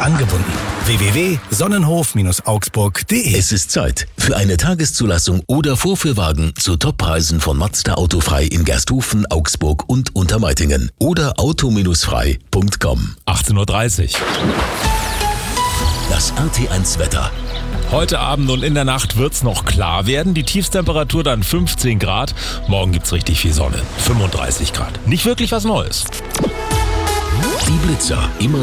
angebunden. www.sonnenhof-augsburg.de. Es ist Zeit für eine Tageszulassung oder Vorführwagen zu Toppreisen von Mazda Autofrei in Gersthofen, Augsburg und Untermeitingen oder auto-frei.com. 18:30 Uhr. Das RT1 Wetter. Heute Abend und in der Nacht wird's noch klar werden. Die Tiefstemperatur dann 15 Grad. Morgen gibt's richtig viel Sonne. 35 Grad. Nicht wirklich was Neues. Die Blitzer immer